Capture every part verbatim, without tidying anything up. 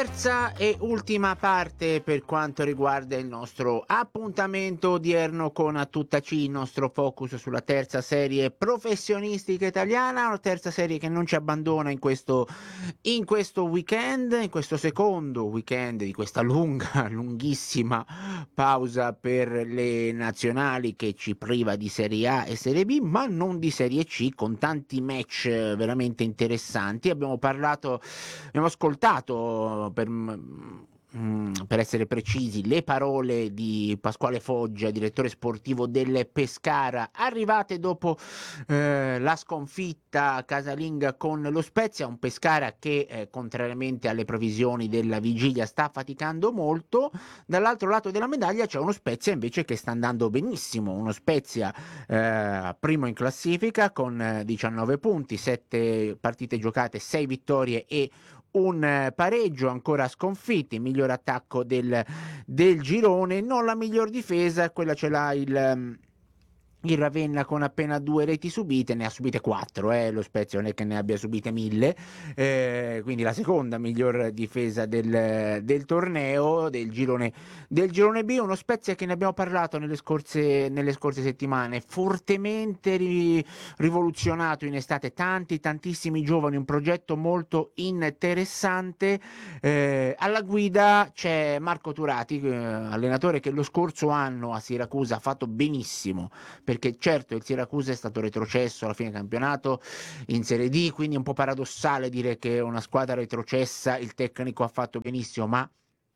Terza e ultima parte per quanto riguarda il nostro appuntamento odierno con A Tutta C, il nostro focus sulla terza serie professionistica italiana, una terza serie che non ci abbandona in questo, in questo weekend, in questo secondo weekend di questa lunga, lunghissima pausa per le nazionali che ci priva di Serie A e Serie B, ma non di Serie C, con tanti match veramente interessanti. Abbiamo parlato, abbiamo ascoltato per, mm, per essere precisi le parole di Pasquale Foggia, direttore sportivo del Pescara, arrivate dopo eh, la sconfitta casalinga con lo Spezia, un Pescara che eh, contrariamente alle previsioni della vigilia sta faticando molto. Dall'altro lato della medaglia c'è uno Spezia invece che sta andando benissimo, uno Spezia eh, primo in classifica con eh, diciannove punti, sette partite giocate, sei vittorie e un eh, pareggio, ancora sconfitti, miglior attacco del, del girone, non la miglior difesa, quella ce l'ha il... ehm, il Ravenna con appena due reti subite, ne ha subite quattro, eh, lo Spezia non è che ne abbia subite mille, eh, quindi la seconda miglior difesa del, del torneo, del girone, del girone B, uno Spezia che ne abbiamo parlato nelle scorse, nelle scorse settimane, fortemente ri, rivoluzionato in estate, tanti, tantissimi giovani, un progetto molto interessante, eh, alla guida c'è Marco Turati, eh, allenatore che lo scorso anno a Siracusa ha fatto benissimo, perché certo il Siracusa è stato retrocesso alla fine del campionato in Serie D, quindi è un po' paradossale dire che una squadra retrocessa il tecnico ha fatto benissimo, ma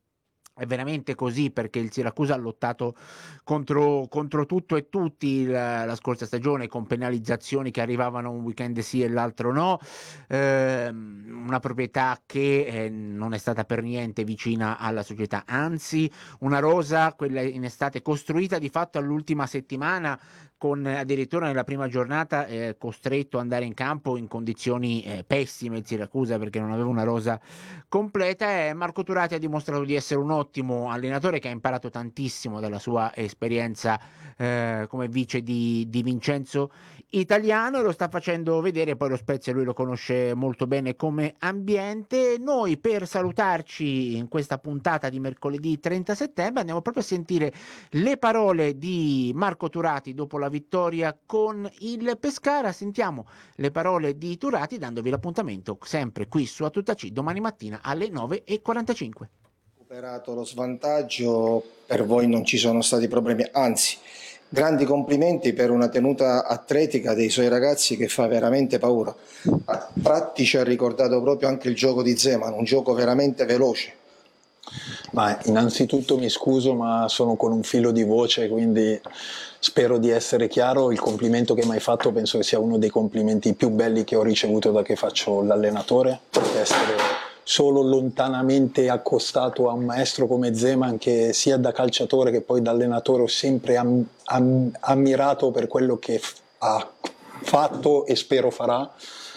è veramente così, perché il Siracusa ha lottato contro, contro tutto e tutti la, la scorsa stagione, con penalizzazioni che arrivavano un weekend sì e l'altro no, eh, una proprietà che eh, non è stata per niente vicina alla società, anzi una rosa, quella in estate, costruita di fatto all'ultima settimana, con addirittura nella prima giornata eh, costretto ad andare in campo in condizioni eh, pessime il Siracusa, perché non aveva una rosa completa. E Marco Turati ha dimostrato di essere un ottimo allenatore che ha imparato tantissimo dalla sua esperienza eh, come vice di, di Vincenzo Italiano, e lo sta facendo vedere. Poi lo Spezia lui lo conosce molto bene come ambiente. Noi, per salutarci in questa puntata di mercoledì trenta settembre, andiamo proprio a sentire le parole di Marco Turati dopo la vittoria con il Pescara. Sentiamo le parole di Turati, dandovi l'appuntamento sempre qui su A Tutta C domani mattina alle nove e quarantacinque. Superato lo svantaggio, per voi non ci sono stati problemi, anzi grandi complimenti per una tenuta atletica dei suoi ragazzi che fa veramente paura. A tratti ci ha ricordato proprio anche il gioco di Zeman, un gioco veramente veloce. Ma innanzitutto mi scuso, ma sono con un filo di voce, quindi spero di essere chiaro. Il complimento che mi hai fatto penso che sia uno dei complimenti più belli che ho ricevuto da che faccio l'allenatore, perché essere solo lontanamente accostato a un maestro come Zeman, che sia da calciatore che poi da allenatore ho sempre am- am- ammirato per quello che f- ha fatto e spero farà,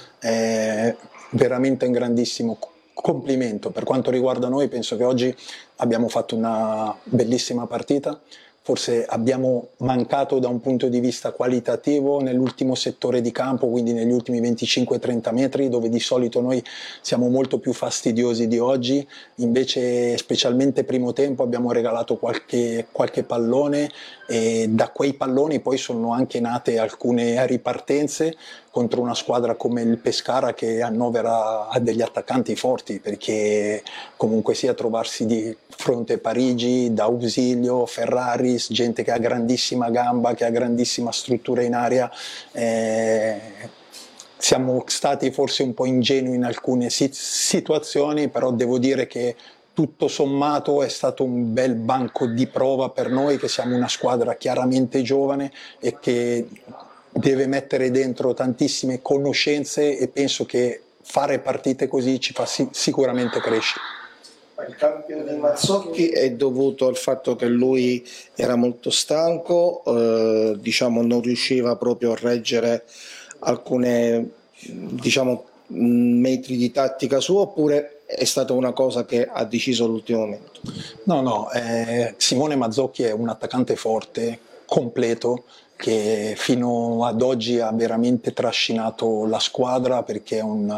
è veramente un grandissimo complimento. Per quanto riguarda noi, penso che oggi abbiamo fatto una bellissima partita. Forse abbiamo mancato da un punto di vista qualitativo nell'ultimo settore di campo, quindi negli ultimi venticinque trenta metri, dove di solito noi siamo molto più fastidiosi di oggi. Invece, specialmente primo tempo, abbiamo regalato qualche, qualche pallone, e da quei palloni poi sono anche nate alcune ripartenze contro una squadra come il Pescara, che annovera ha degli attaccanti forti, perché comunque sia trovarsi di fronte a Parigi, D'Ausilio, Ferraris, gente che ha grandissima gamba, che ha grandissima struttura in area. Eh, siamo stati forse un po' ingenui in alcune situazioni, però devo dire che tutto sommato è stato un bel banco di prova per noi, che siamo una squadra chiaramente giovane e che deve mettere dentro tantissime conoscenze, e penso che fare partite così ci fa sicuramente crescere. Il cambio di Mazzocchi è dovuto al fatto che lui era molto stanco, eh, diciamo non riusciva proprio a reggere alcune, diciamo, metri di tattica sua, oppure è stata una cosa che ha deciso all'ultimo momento? No, no, eh, Simone Mazzocchi è un attaccante forte, completo, che fino ad oggi ha veramente trascinato la squadra, perché è un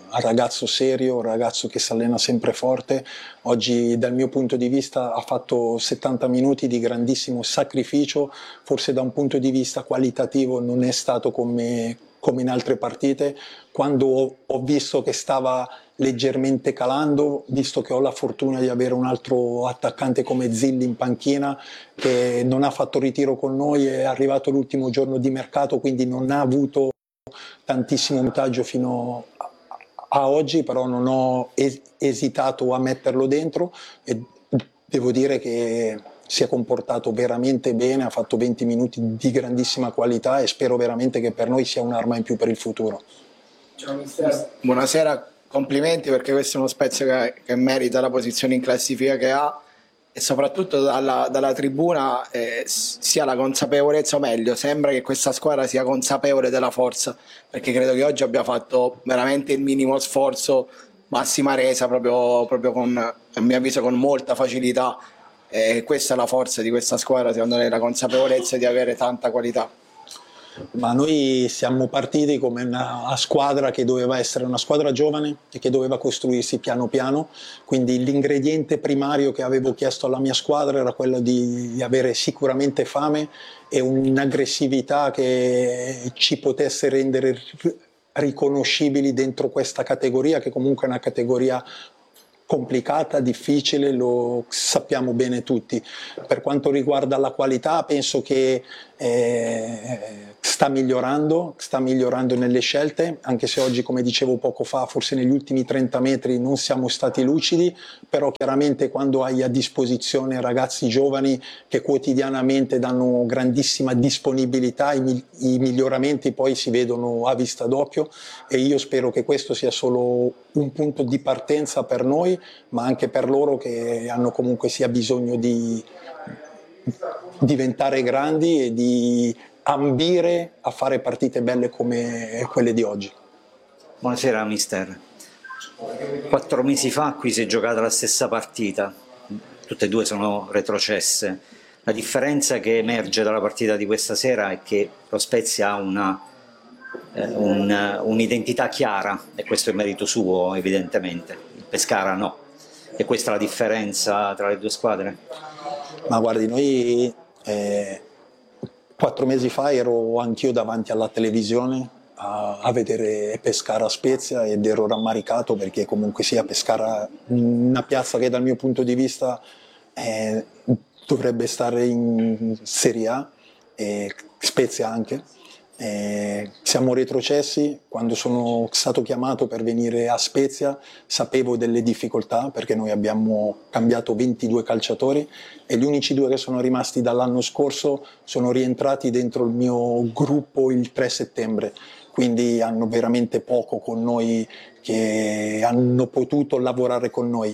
ragazzo serio, un ragazzo che si allena sempre forte. Oggi dal mio punto di vista ha fatto settanta minuti di grandissimo sacrificio, forse da un punto di vista qualitativo non è stato come, come in altre partite. Quando ho, ho visto che stava leggermente calando, visto che ho la fortuna di avere un altro attaccante come Zilli in panchina che non ha fatto ritiro con noi, è arrivato l'ultimo giorno di mercato, quindi non ha avuto tantissimo minutaggio fino a, a oggi, però non ho es- esitato a metterlo dentro e devo dire che si è comportato veramente bene, ha fatto venti minuti di grandissima qualità e spero veramente che per noi sia un'arma in più per il futuro. Ciao mister. Buonasera, complimenti perché questo è uno Spezia che, che merita la posizione in classifica che ha e soprattutto dalla, dalla tribuna eh, sia la consapevolezza, o meglio, sembra che questa squadra sia consapevole della forza, perché credo che oggi abbia fatto veramente il minimo sforzo, massima resa, proprio, proprio con, a mio avviso, con molta facilità. E questa è la forza di questa squadra, secondo me, la consapevolezza di avere tanta qualità. Ma noi siamo partiti come una squadra che doveva essere una squadra giovane e che doveva costruirsi piano piano, quindi l'ingrediente primario che avevo chiesto alla mia squadra era quello di avere sicuramente fame e un'aggressività che ci potesse rendere riconoscibili dentro questa categoria, che comunque è una categoria complicata, difficile, lo sappiamo bene tutti. Per quanto riguarda la qualità, penso che eh, sta migliorando, sta migliorando nelle scelte, anche se oggi, come dicevo poco fa, forse negli ultimi trenta metri non siamo stati lucidi, però chiaramente quando hai a disposizione ragazzi giovani che quotidianamente danno grandissima disponibilità, i, i miglioramenti poi si vedono a vista d'occhio e io spero che questo sia solo un punto di partenza per noi, ma anche per loro che hanno comunque sia bisogno di diventare grandi e di ambire a fare partite belle come quelle di oggi. Buonasera mister. Quattro mesi fa qui si è giocata la stessa partita, tutte e due sono retrocesse. La differenza che emerge dalla partita di questa sera è che lo Spezia ha una, eh, un, un'identità chiara e questo è merito suo evidentemente, il Pescara no. E questa è la differenza tra le due squadre? Ma guardi, noi eh, quattro mesi fa ero anch'io davanti alla televisione a, a vedere Pescara Spezia ed ero rammaricato perché comunque sia Pescara una piazza che dal mio punto di vista eh, dovrebbe stare in Serie A e Spezia anche. Eh, siamo retrocessi. Quando sono stato chiamato per venire a Spezia sapevo delle difficoltà perché noi abbiamo cambiato ventidue calciatori e gli unici due che sono rimasti dall'anno scorso sono rientrati dentro il mio gruppo il tre settembre, quindi hanno veramente poco con noi, che hanno potuto lavorare con noi.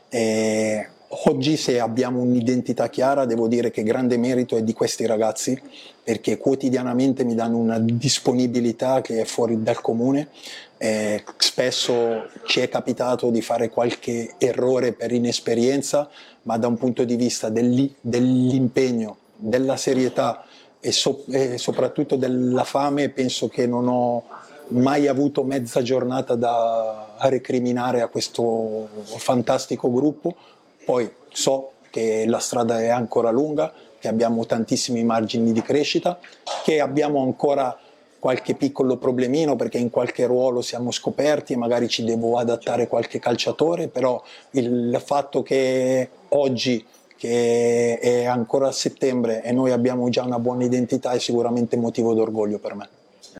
Eh, Oggi se abbiamo un'identità chiara devo dire che grande merito è di questi ragazzi perché quotidianamente mi danno una disponibilità che è fuori dal comune. Eh, spesso ci è capitato di fare qualche errore per inesperienza, ma da un punto di vista dell'i- dell'impegno, della serietà e, so- e soprattutto della fame penso che non ho mai avuto mezza giornata da recriminare a questo fantastico gruppo. Poi so che la strada è ancora lunga, che abbiamo tantissimi margini di crescita, che abbiamo ancora qualche piccolo problemino perché in qualche ruolo siamo scoperti e magari ci devo adattare qualche calciatore, però il fatto che oggi, che è ancora a settembre e noi abbiamo già una buona identità, è sicuramente motivo d'orgoglio per me.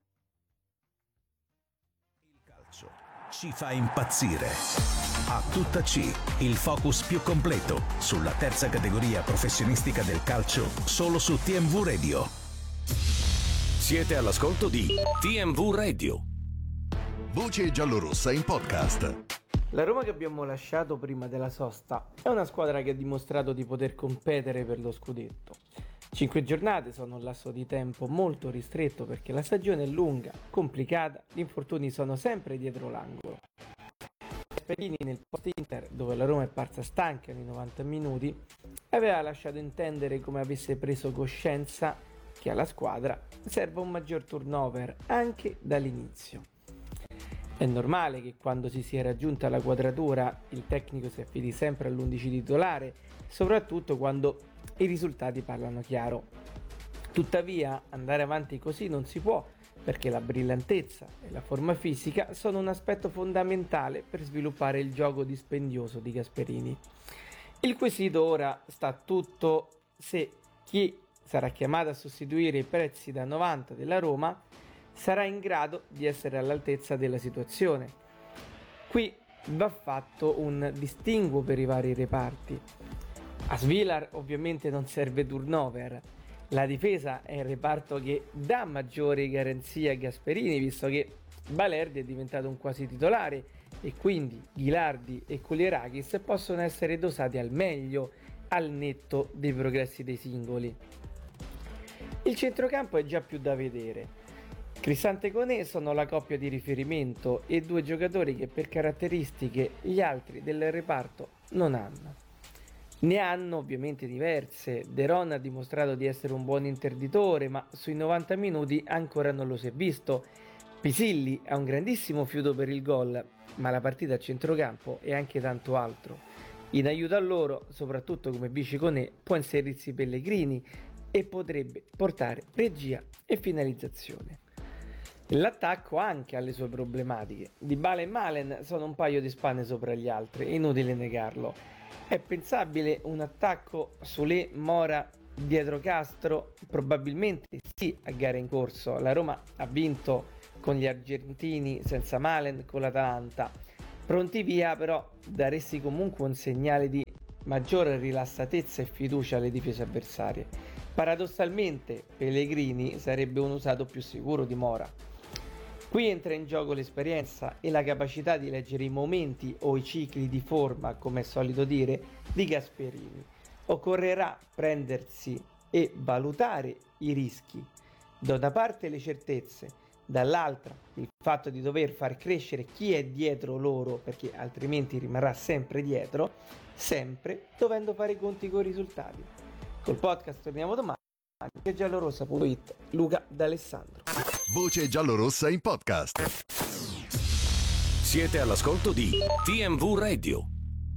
Il calcio ci fa impazzire. A tutta C, il focus più completo sulla terza categoria professionistica del calcio solo su T M V Radio. Siete all'ascolto di T M V Radio. Voce giallorossa in podcast. La Roma che abbiamo lasciato prima della sosta è una squadra che ha dimostrato di poter competere per lo scudetto. Cinque giornate sono un lasso di tempo molto ristretto perché la stagione è lunga, complicata, gli infortuni sono sempre dietro l'angolo. Gasperini nel post-Inter, dove la Roma è parsa stanca nei novanta minuti, aveva lasciato intendere come avesse preso coscienza che alla squadra serve un maggior turnover anche dall'inizio. È normale che quando si sia raggiunta la quadratura il tecnico si affidi sempre all'undici titolare, soprattutto quando i risultati parlano chiaro. Tuttavia, andare avanti così non si può, perché la brillantezza e la forma fisica sono un aspetto fondamentale per sviluppare il gioco dispendioso di Gasperini. Il quesito ora sta tutto se chi sarà chiamato a sostituire i prezzi da novanta della Roma sarà in grado di essere all'altezza della situazione. Qui va fatto un distinguo per i vari reparti. A Svilar ovviamente non serve turnover. La difesa è il reparto che dà maggiori garanzie a Gasperini, visto che Balerdi è diventato un quasi titolare e quindi Ghilardi e Kulierakis possono essere dosati al meglio al netto dei progressi dei singoli. Il centrocampo è già più da vedere. Cristante e Koné sono la coppia di riferimento e due giocatori che per caratteristiche gli altri del reparto non hanno. Ne hanno ovviamente diverse. De Ron ha dimostrato di essere un buon interditore, ma sui novanta minuti ancora non lo si è visto. Pisilli ha un grandissimo fiuto per il gol, ma la partita a centrocampo è anche tanto altro. In aiuto a loro, soprattutto come vice Koné, può inserirsi Pellegrini e potrebbe portare regia e finalizzazione. L'attacco anche ha le sue problematiche. Dybala e Malen sono un paio di spanne sopra gli altri, è inutile negarlo. È pensabile un attacco Solé, Mora dietro Castro? Probabilmente sì a gara in corso. La Roma ha vinto con gli argentini senza Malen con l'Atalanta. Pronti via però daresti comunque un segnale di maggiore rilassatezza e fiducia alle difese avversarie. Paradossalmente Pellegrini sarebbe un usato più sicuro di Mora. Qui entra in gioco l'esperienza e la capacità di leggere i momenti o i cicli di forma, come è solito dire, di Gasperini. Occorrerà prendersi e valutare i rischi. Da una parte le certezze, dall'altra il fatto di dover far crescere chi è dietro loro, perché altrimenti rimarrà sempre dietro, sempre dovendo fare i conti con i risultati. Col podcast torniamo domani. Che giallorossa punto it, Luca D'Alessandro. Voce giallorossa in podcast. Siete all'ascolto di T M V Radio.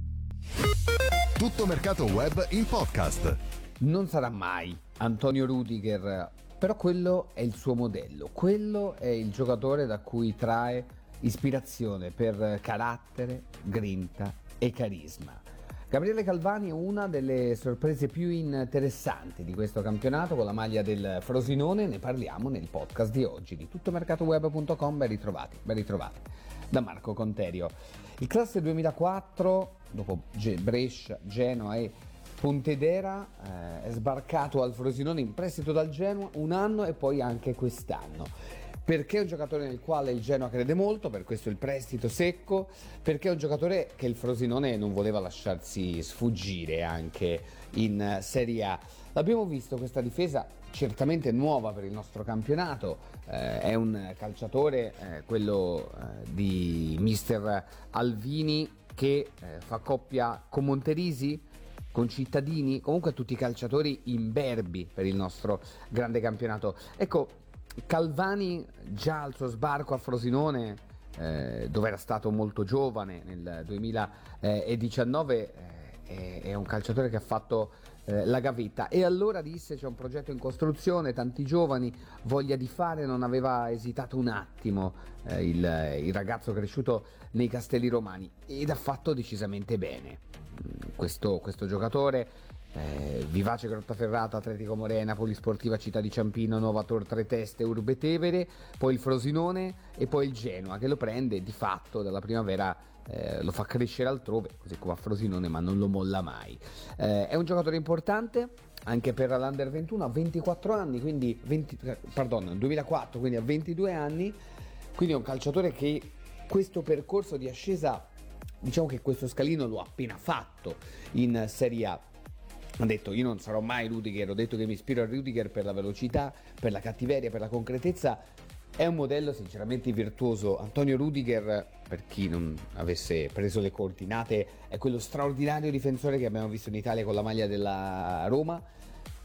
Tutto mercato web in podcast. Non sarà mai Antonio Rudiger, però quello è il suo modello, quello è il giocatore da cui trae ispirazione per carattere, grinta e carisma. Gabriele Calvani è una delle sorprese più interessanti di questo campionato con la maglia del Frosinone, ne parliamo nel podcast di oggi di tuttomercatoweb punto com. Ben ritrovati, ben ritrovati da Marco Conterio. Il classe duemilaquattro, dopo Brescia, Genoa e Pontedera, eh, è sbarcato al Frosinone in prestito dal Genoa un anno e poi anche quest'anno. Perché è un giocatore nel quale il Genoa crede molto, per questo il prestito secco, perché è un giocatore che il Frosinone non voleva lasciarsi sfuggire anche in Serie A. L'abbiamo visto, questa difesa certamente nuova per il nostro campionato, eh, è un calciatore, eh, quello eh, di mister Alvini, che eh, fa coppia con Monterisi, con Cittadini, comunque tutti i calciatori imberbi per il nostro grande campionato. Ecco, Calvani già al suo sbarco a Frosinone, eh, dove era stato molto giovane nel duemiladiciannove, eh, è, è un calciatore che ha fatto eh, la gavetta, e allora disse: c'è un progetto in costruzione, tanti giovani, voglia di fare. Non aveva esitato un attimo eh, il, il ragazzo cresciuto nei Castelli Romani, ed ha fatto decisamente bene questo, questo giocatore. Eh, Vivace Grottaferrata, Atletico Morena, Polisportiva Città di Ciampino, Novator Tre Teste, Urbe Tevere, poi il Frosinone e poi il Genoa, che lo prende di fatto dalla primavera, eh, lo fa crescere altrove, così come a Frosinone, ma non lo molla mai. Eh, è un giocatore importante anche per l'Under ventuno, a ventiquattro anni, quindi venti, pardon, duemilaquattro, quindi a ventidue anni, quindi è un calciatore che questo percorso di ascesa, diciamo che questo scalino lo ha appena fatto in Serie A. Ha detto: io non sarò mai Rudiger, ho detto che mi ispiro a Rudiger per la velocità, per la cattiveria, per la concretezza. È un modello sinceramente virtuoso. Antonio Rudiger, per chi non avesse preso le coordinate, è quello straordinario difensore che abbiamo visto in Italia con la maglia della Roma,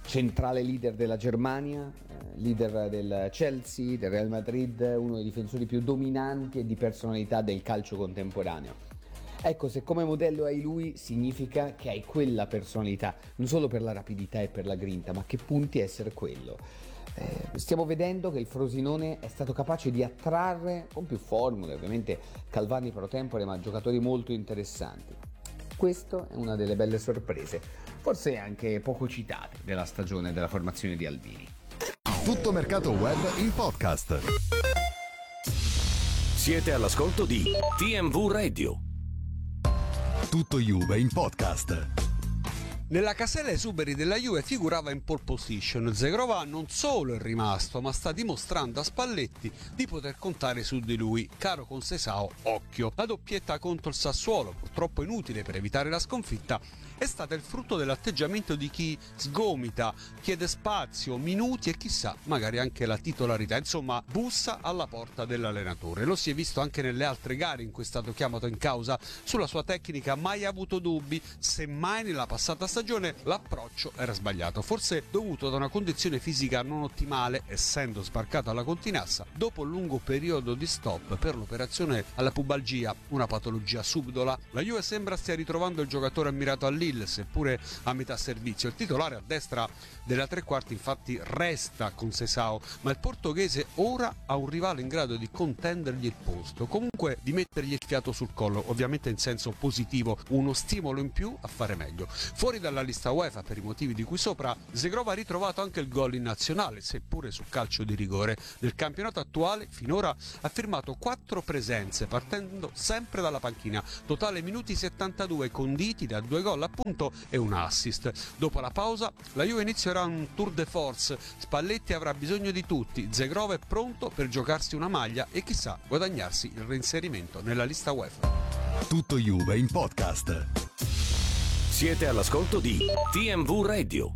centrale leader della Germania, eh, leader del Chelsea, del Real Madrid, uno dei difensori più dominanti e di personalità del calcio contemporaneo. Ecco, se come modello hai lui, significa che hai quella personalità, non solo per la rapidità e per la grinta, ma che punti a essere quello. Eh, stiamo vedendo che il Frosinone è stato capace di attrarre, con più formule ovviamente, Calvani pro tempore, ma giocatori molto interessanti. Questa è una delle belle sorprese, forse anche poco citate, della stagione della formazione di Albini. Tutto mercato web in podcast. Siete all'ascolto di T M V Radio. Tutto Juve in podcast. Nella casella esuberi della Juve figurava in pole position. Zegrova non solo è rimasto, ma sta dimostrando a Spalletti di poter contare su di lui. Caro Conceição, occhio. La doppietta contro il Sassuolo, purtroppo inutile per evitare la sconfitta, è stata il frutto dell'atteggiamento di chi sgomita, chiede spazio, minuti e chissà, magari anche la titolarità. Insomma, bussa alla porta dell'allenatore. Lo si è visto anche nelle altre gare in cui è stato chiamato in causa. Sulla sua tecnica mai avuto dubbi, semmai nella passata stagione l'approccio era sbagliato, forse dovuto da una condizione fisica non ottimale, essendo sbarcato alla Continassa dopo un lungo periodo di stop per l'operazione alla pubalgia, una patologia subdola. La Juve sembra stia ritrovando il giocatore ammirato al Lille, seppure a metà servizio. Il titolare a destra della tre quarti infatti resta Conceição, ma il portoghese ora ha un rivale in grado di contendergli il posto, comunque di mettergli il fiato sul collo, ovviamente in senso positivo, uno stimolo in più a fare meglio. Fuori dalla lista UEFA per i motivi di cui sopra, Zegrova ha ritrovato anche il gol in nazionale, seppure su calcio di rigore. Nel campionato attuale finora ha firmato quattro presenze partendo sempre dalla panchina, totale minuti settantadue conditi da due gol appunto e un assist. Dopo la pausa la Juve inizierà un tour de force, Spalletti avrà bisogno di tutti, Zegrova è pronto per giocarsi una maglia e chissà guadagnarsi il reinserimento nella lista UEFA. Tutto Juve in podcast. Siete all'ascolto di T M V Radio.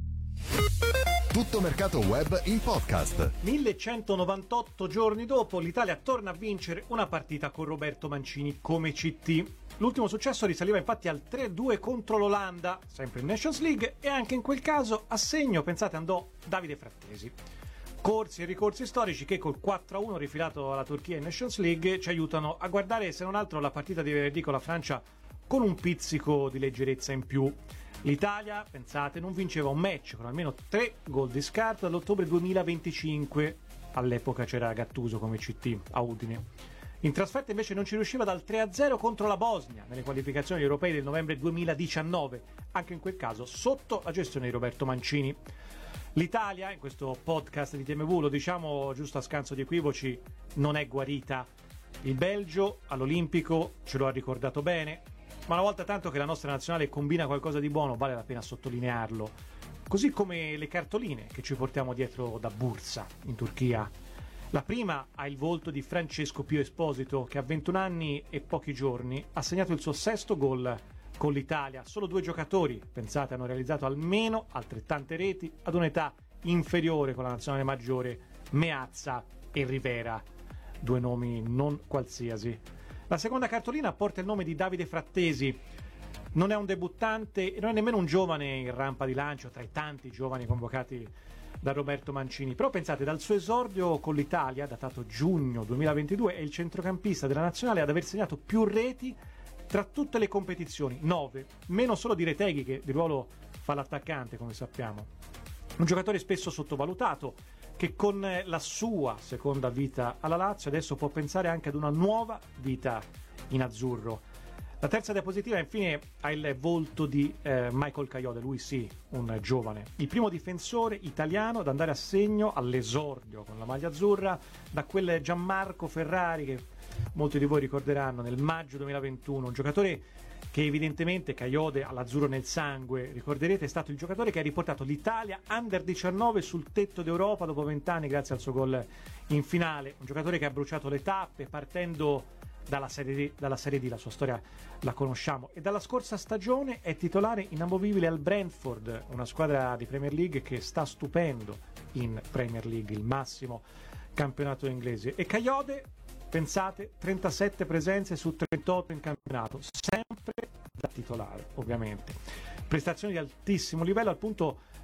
Tutto mercato web in podcast. millecentonovantotto giorni dopo, l'Italia torna a vincere una partita con Roberto Mancini come C T. L'ultimo successo risaliva infatti al tre a due contro l'Olanda, sempre in Nations League, e anche in quel caso a segno, pensate, andò Davide Frattesi. Corsi e ricorsi storici che col quattro a uno rifilato alla Turchia in Nations League ci aiutano a guardare se non altro la partita di venerdì con la Francia con un pizzico di leggerezza in più. L'Italia, pensate, non vinceva un match con almeno tre gol di scarto dall'ottobre duemilaventicinque, all'epoca c'era Gattuso come C T a Udine. In trasferta invece non ci riusciva dal tre a zero contro la Bosnia nelle qualificazioni europee del novembre duemiladiciannove, anche in quel caso sotto la gestione di Roberto Mancini. L'Italia, in questo podcast di T M V, lo diciamo giusto a scanso di equivoci, non è guarita. Il Belgio all'Olimpico ce lo ha ricordato bene, ma una volta tanto che la nostra nazionale combina qualcosa di buono vale la pena sottolinearlo, così come le cartoline che ci portiamo dietro da Bursa in Turchia. La prima ha il volto di Francesco Pio Esposito, che a ventuno anni e pochi giorni ha segnato il suo sesto gol con l'Italia. Solo due giocatori, pensate, hanno realizzato almeno altrettante reti ad un'età inferiore con la nazionale maggiore, Meazza e Rivera, due nomi non qualsiasi. La seconda cartolina porta il nome di Davide Frattesi. Non è un debuttante e non è nemmeno un giovane in rampa di lancio tra i tanti giovani convocati da Roberto Mancini, però pensate, dal suo esordio con l'Italia, datato giugno duemilaventidue, è il centrocampista della nazionale ad aver segnato più reti tra tutte le competizioni, nove, meno solo di Retegui che di ruolo fa l'attaccante come sappiamo. Un giocatore spesso sottovalutato che con la sua seconda vita alla Lazio adesso può pensare anche ad una nuova vita in azzurro. La terza diapositiva infine ha il volto di eh, Michael Kayode, lui sì, un giovane, il primo difensore italiano ad andare a segno all'esordio con la maglia azzurra da quel Gianmarco Ferrari che molti di voi ricorderanno nel maggio duemilaventuno, un giocatore che evidentemente Kayode all'azzurro nel sangue, ricorderete, è stato il giocatore che ha riportato l'Italia under diciannove sul tetto d'Europa dopo vent'anni grazie al suo gol in finale, un giocatore che ha bruciato le tappe partendo dalla serie D, dalla serie D, la sua storia la conosciamo, e dalla scorsa stagione è titolare inamovibile al Brentford, una squadra di Premier League che sta stupendo in Premier League, il massimo campionato inglese. E Kayode, pensate, trentasette presenze su trentotto in campionato, sempre da titolare ovviamente, prestazioni di altissimo livello al punto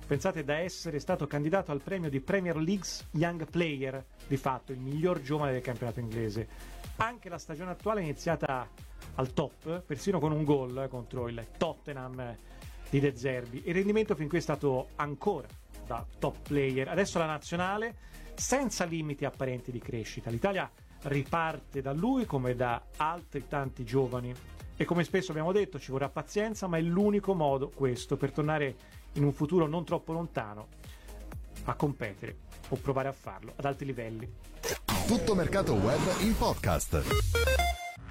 Pensate, da essere stato candidato al premio di Premier League's Young Player, di fatto il miglior giovane del campionato inglese. Anche la stagione attuale è iniziata al top, persino con un gol contro il Tottenham di De Zerbi. Il rendimento fin qui è stato ancora da top player. Adesso la nazionale senza limiti apparenti di crescita. L'Italia riparte da lui come da altri tanti giovani e, come spesso abbiamo detto, ci vorrà pazienza, ma è l'unico modo questo per tornare in un futuro non troppo lontano a competere o provare a farlo ad alti livelli. Tutto Mercato Web in podcast.